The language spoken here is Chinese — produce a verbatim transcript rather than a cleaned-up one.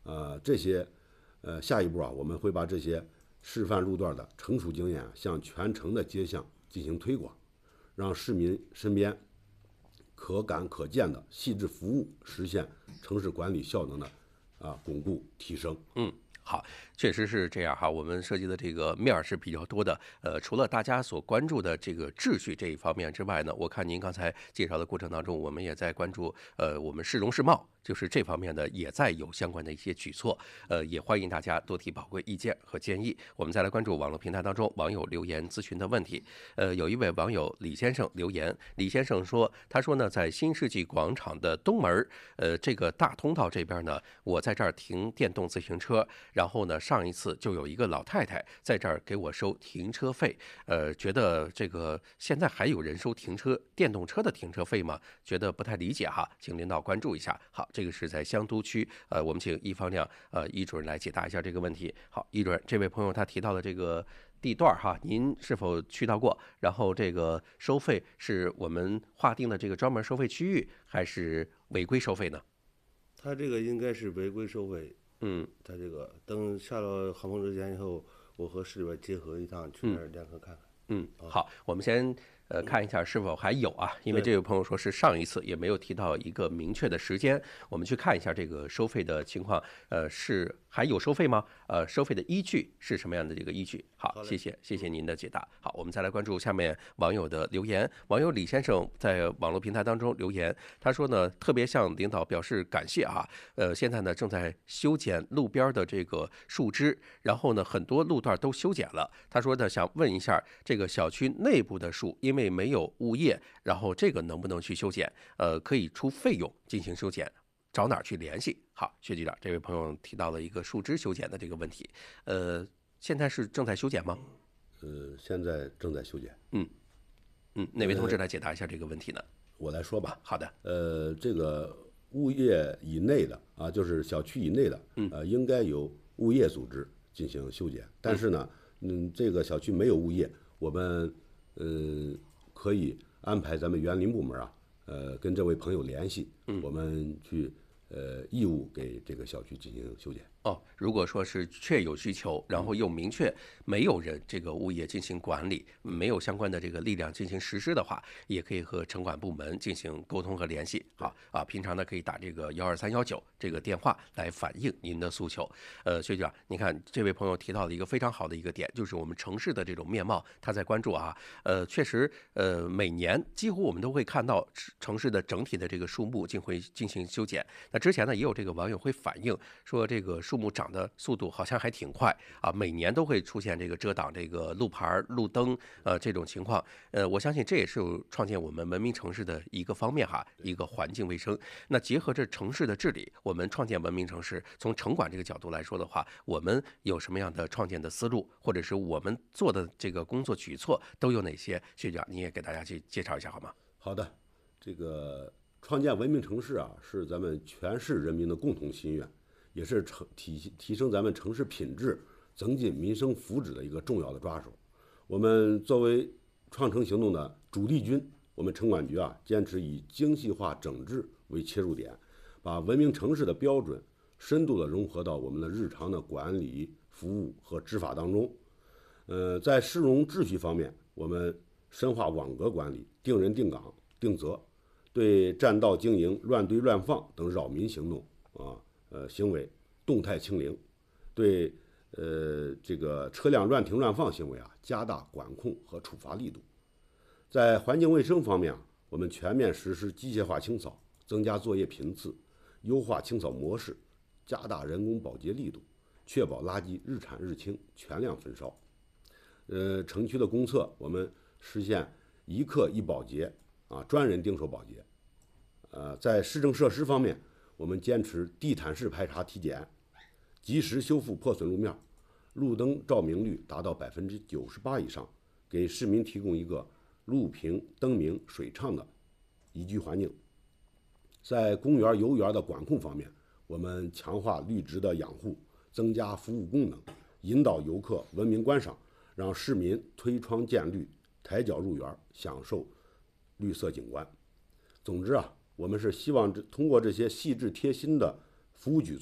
呃，这些呃下一步啊，我们会把这些示范路段的成熟经验向全城的街巷进行推广，让市民身边可感可见的细致服务，实现城市管理效能的啊巩固提升。 嗯。好，确实是这样哈。我们涉及的这个面儿是比较多的。呃，除了大家所关注的这个秩序这一方面之外呢，我看您刚才介绍的过程当中，我们也在关注呃我们市容市貌，就是这方面呢也在有相关的一些举措。呃，也欢迎大家多提宝贵意见和建议。我们再来关注网络平台当中网友留言咨询的问题。呃，有一位网友李先生留言，李先生说，他说呢，在新世纪广场的东门，呃，这个大通道这边呢，我在这儿停电动自行车。然后呢，上一次就有一个老太太在这儿给我收停车费，呃，觉得这个现在还有人收停车电动车的停车费吗？觉得不太理解哈，请领导关注一下。好，这个是在香都区，呃，我们请易方亮呃易主任来解答一下这个问题。好，易主任，这位朋友他提到的这个地段哈，您是否去到过？然后这个收费是我们划定的这个专门收费区域，还是违规收费呢？ 他这个应该是违规收费。 嗯， 他这个等下了航空之前以后，我和市里边结合一趟，去那儿联合看看。 嗯，好，我们先呃看一下是否还有啊，因为这位朋友说是上一次也没有提到一个明确的时间，我们去看一下这个收费的情况，呃，是还有收费吗？呃，收费的依据是什么样的这个依据？好，谢谢谢谢您的解答。好，我们再来关注下面网友的留言。网友李先生在网络平台当中留言，他说呢，特别向领导表示感谢啊，呃，现在呢正在修剪路边的这个树枝，然后呢很多路段都修剪了。他说呢，想问一下这个小区内部的树，因为没有物业，然后这个能不能去修剪？呃，可以出费用进行修剪。找哪儿去联系？好，薛局长，这位朋友提到了一个树枝修剪的这个问题，呃，现在是正在修剪吗？ 呃，现在正在修剪。 嗯嗯，哪位同志来解答一下这个问题呢？ 我来说吧。 啊、好的。 呃，这个物业以内的啊，就是小区以内的，呃，应该由物业组织进行修剪。但是呢，嗯，这个小区没有物业，我们呃可以安排咱们园林部门啊，呃，跟这位朋友联系，我们去呃义务给这个小区进行修剪。 哦，如果说是确有需求，然后又明确没有人这个物业进行管理，没有相关的这个力量进行实施的话，也可以和城管部门进行沟通和联系。好啊，平常呢可以打这个幺二三幺九这个电话来反映您的诉求。呃，薛局长，你看这位朋友提到了一个非常好的一个点，就是我们城市的这种面貌，他在关注啊。呃，确实，呃，每年几乎我们都会看到城市的整体的这个树木进会进行修剪。那之前呢，也有这个网友会反映说，这个树木长的速度好像还挺快啊，每年都会出现这个遮挡这个路牌、路灯呃这种情况。呃，我相信这也是创建我们文明城市的一个方面哈，一个环境卫生。那结合着城市的治理，我们创建文明城市，从城管这个角度来说的话，我们有什么样的创建的思路，或者是我们做的这个工作举措都有哪些？薛局长，你也给大家去介绍一下好吗？ 好的，这个创建文明城市啊，是咱们全市人民的共同心愿，也是城提提升咱们城市品质、增进民生福祉的一个重要的抓手。我们作为创城行动的主力军，我们城管局啊，坚持以精细化整治为切入点，把文明城市的标准深度的融合到我们的日常的管理、服务和执法当中。呃，在市容秩序方面，我们深化网格管理，定人定岗定责，对占道经营、乱堆乱放等扰民行动啊呃行为动态清零，对呃这个车辆乱停乱放行为啊加大管控和处罚力度。在环境卫生方面，我们全面实施机械化清扫，增加作业频次，优化清扫模式，加大人工保洁力度，确保垃圾日产日清，全量焚烧。呃，城区的公厕我们实现一客一保洁啊，专人盯守保洁。呃，在市政设施方面，我们坚持地毯式排查体检，及时修复破损路面，路灯照明率达到百分之九十八以上，给市民提供一个路平灯明水畅的宜居环境。在公园游园的管控方面，我们强化绿植的养护，增加服务功能，引导游客文明观赏，让市民推窗见绿，抬脚入园，享受绿色景观。总之啊，我们是希望通过这些细致贴心的服务举措